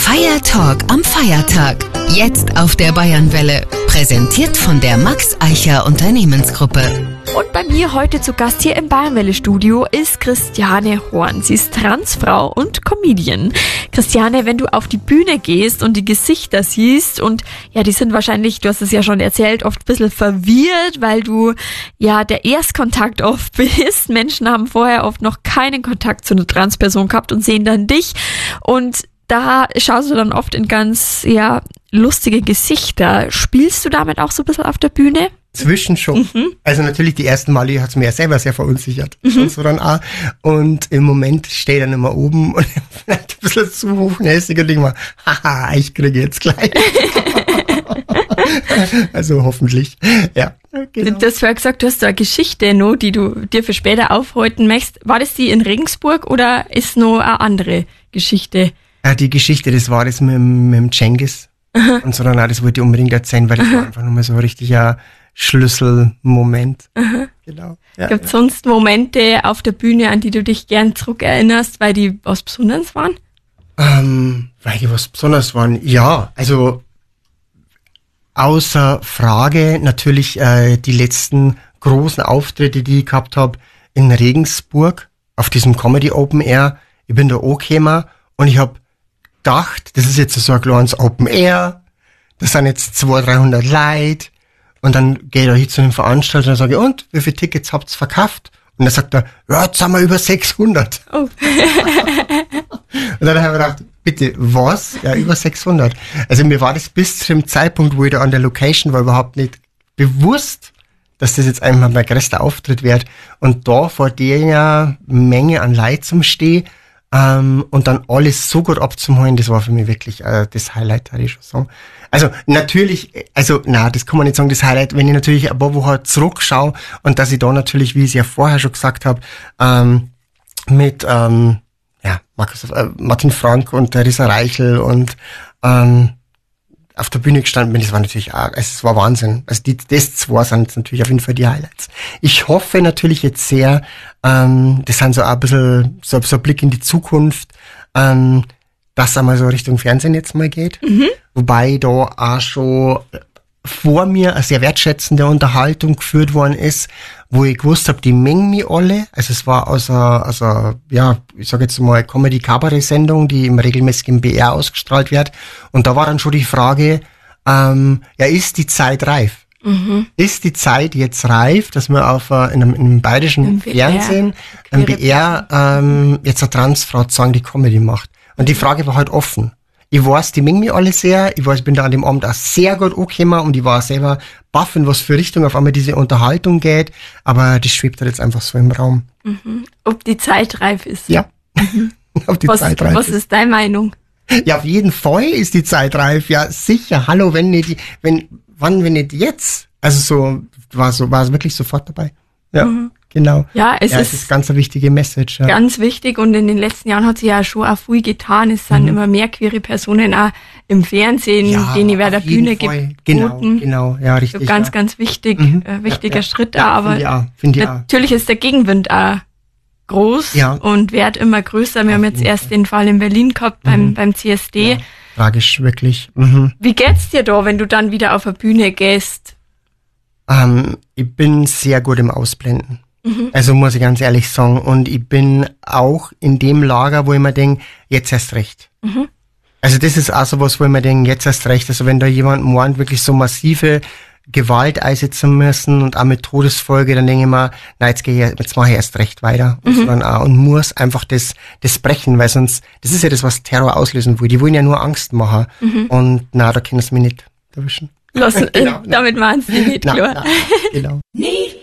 Feiertalk am Feiertag. Jetzt auf der Bayernwelle. Präsentiert von der Max Eicher Unternehmensgruppe. Und bei mir heute zu Gast hier im Bayernwelle-Studio ist Christiane Horn. Sie ist Transfrau und Comedian. Christiane, wenn du auf die Bühne gehst und die Gesichter siehst und ja, die sind wahrscheinlich, du hast es ja schon erzählt, oft ein bisschen verwirrt, weil du ja der Erstkontakt oft bist. Menschen haben vorher oft noch keinen Kontakt zu einer Transperson gehabt und sehen dann dich. Und da schaust du dann oft in ganz, ja, lustige Gesichter. Spielst du damit auch so ein bisschen auf der Bühne? Zwischen schon. Also natürlich die ersten Male hat es mir ja selber sehr verunsichert. Und so dann auch. Und im Moment stehe ich dann immer oben und vielleicht ein bisschen zu hochnäsig und denke mal, haha, ich kriege jetzt gleich. Also hoffentlich. Ja. Genau. Du hast vorher gesagt, du hast da eine Geschichte noch, die du dir für später aufhalten möchtest. War das die in Regensburg oder ist noch eine andere Geschichte? Ja, die Geschichte, das war das mit dem Cengiz. Und so dann auch, das wollte ich unbedingt erzählen, weil das war einfach nochmal so ein richtiger Schlüsselmoment. Genau. Ja, Gibt es sonst Momente auf der Bühne, an die du dich gern zurückerinnerst, weil die was Besonderes waren? Weil die was Besonderes waren? Ja, also außer Frage natürlich die letzten großen Auftritte, die ich gehabt habe in Regensburg auf diesem Comedy Open Air. Ich bin da angekommen und ich habe gedacht, das ist jetzt so ein kleines Open Air, das sind jetzt 200-300 Leute. Und dann gehe ich da hin zu dem Veranstalter und sage, und, wie viele Tickets habt ihr verkauft? Und dann sagt er, ja, jetzt sind wir über 600. Oh. Und dann habe ich gedacht, bitte, was? Ja, über 600. Also mir war das bis zu dem Zeitpunkt, wo ich da an der Location war, überhaupt nicht bewusst, dass das jetzt einmal mein größter Auftritt wird. Und da vor der Menge an Leuten zum Stehen, und dann alles so gut abzuholen, das war für mich wirklich das Highlight, würde ich schon sagen. Also natürlich, das kann man nicht sagen, das Highlight, wenn ich natürlich ein paar Wochen zurückschaue und dass ich da natürlich, wie ich es ja vorher schon gesagt habe, mit Martin Frank und der Risa Reichel und auf der Bühne gestanden bin, das war natürlich auch, es war Wahnsinn. Also das zwei sind jetzt natürlich auf jeden Fall die Highlights. Ich hoffe natürlich jetzt sehr, das sind so ein bisschen so ein Blick in die Zukunft, dass einmal so Richtung Fernsehen jetzt mal geht. Wobei da auch schon vor mir eine sehr wertschätzende Unterhaltung geführt worden ist, wo ich gewusst habe, die mengen mich alle. Also es war aus einer, ich sage jetzt mal, Comedy-Cabaret-Sendung, die im regelmäßigen BR ausgestrahlt wird. Und da war dann schon die Frage, ist die Zeit reif? Ist die Zeit jetzt reif, dass man auf in einem bayerischen Fernsehen, im BR, jetzt eine Transfrau sagen, die Comedy macht? Und die Frage war halt offen. Ich weiß, die mengen mich alle sehr. Ich weiß, ich bin da an dem Abend auch sehr gut angekommen und ich war selber baff, in was für Richtung auf einmal diese Unterhaltung geht. Aber das schwebt halt jetzt einfach so im Raum. Ob die Zeit reif ist? Ja. Ob die Zeit reif was ist deine Meinung? Ja, auf jeden Fall ist die Zeit reif. Ja, sicher. Hallo, wenn nicht jetzt? Also war es wirklich sofort dabei. Ja. Genau. Ja, es ist ganz eine wichtige Message. Ja. Ganz wichtig und in den letzten Jahren hat sich ja schon auch viel getan. Es sind immer mehr queere Personen auch im Fernsehen, denen über der Bühne geboten. Genau, ja, richtig. So ganz wichtig, wichtiger Schritt da. Aber finde ich natürlich ist der Gegenwind auch groß und wird immer größer. Wir haben jetzt erst den Fall in Berlin gehabt beim CSD. Ja, tragisch, wirklich. Wie geht's dir da, wenn du dann wieder auf der Bühne gehst? Ich bin sehr gut im Ausblenden. Also muss ich ganz ehrlich sagen. Und ich bin auch in dem Lager, wo ich mir denke, jetzt erst recht. Also das ist auch so was, wo ich mir denke, jetzt erst recht. Also wenn da jemand meint, wirklich so massive Gewalt einsetzen müssen und auch mit Todesfolge, dann denke ich mir, na jetzt mache ich erst recht weiter. Und, so dann auch, und muss einfach das brechen, weil sonst, das ist ja das, was Terror auslösen will. Die wollen ja nur Angst machen. Und da können sie mich nicht erwischen. Damit machen sie nicht, klar. Genau.